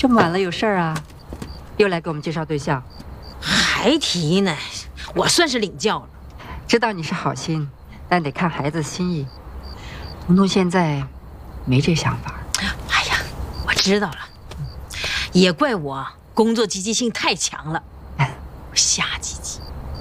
这么晚了有事儿啊？又来给我们介绍对象？ 还提呢？我算是领教了。 知道你是好心，但得看孩子心意。彤彤现在没这想法。 哎呀，我知道了，也怪我工作积极性太强了，我瞎积极。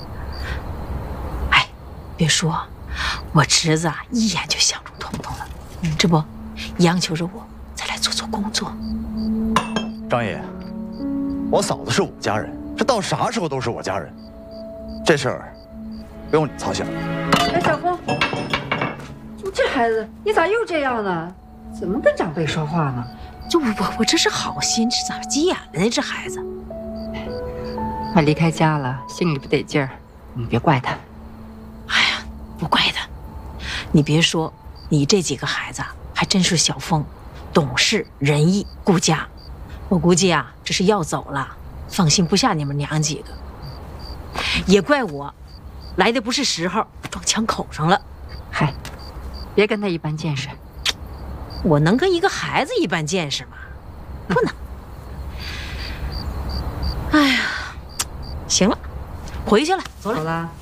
哎，别说，我侄子啊一眼就相中彤彤了，这不央求着我再来做做工作。 张爷，我嫂子是我家人，这到啥时候都是我家人，这事儿不用你操心了。 哎，小峰，这孩子你咋又这样呢？怎么跟长辈说话呢？ 就我这是好心，这咋急眼了呢？这孩子， 他离开家了，心里不得劲儿，你别怪他。 哎呀，不怪他。你别说，你这几个孩子还真是小峰，懂事仁义顾家。我估计啊，这是要走了，放心不下你们娘几个。也怪我，来的不是时候，撞枪口上了。 嗨，别跟他一般见识。 我能跟一个孩子一般见识吗？不能。哎呀，行了，回去了，走了。 走了。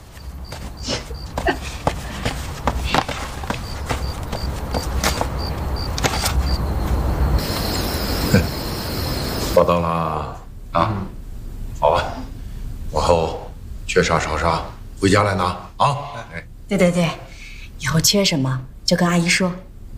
我到了啊，好吧，往后缺啥少啥，回家来拿啊。 对对对，以后缺什么就跟阿姨说。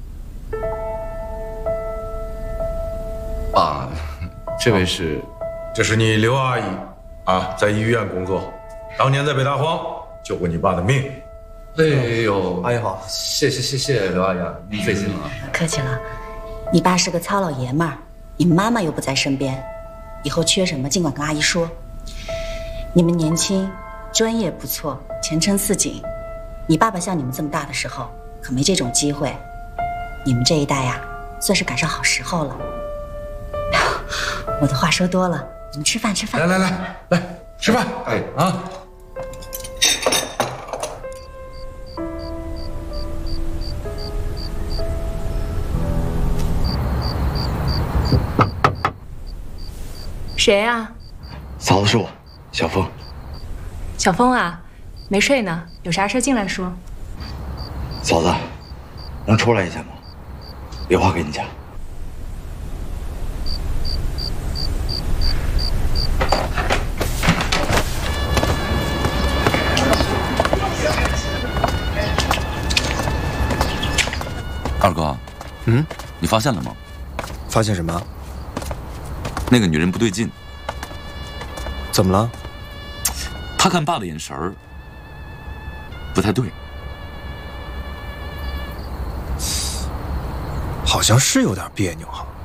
爸，这位是， 这是你刘阿姨啊，在医院工作，当年在北大荒救过你爸的命。 哎呦， 阿姨好， 谢谢刘阿姨，您费心了。 客气了，你爸是个糙老爷们儿，你妈妈又不在身边，以后缺什么尽管跟阿姨说。你们年轻，专业不错，前程似锦。你爸爸像你们这么大的时候，可没这种机会。你们这一代呀，算是赶上好时候了。我的话说多了，你们吃饭吃饭。 来，吃饭。哎啊。 谁呀？ 嫂子是我，小峰。 小峰啊，没睡呢，有啥事进来说。 嫂子，能出来一下吗？有话跟你讲。 二哥，你发现了吗？ 发现什么？ 那个女人不对劲。 怎么了？ 她看爸的眼神儿不太对。 好像是有点别扭哈。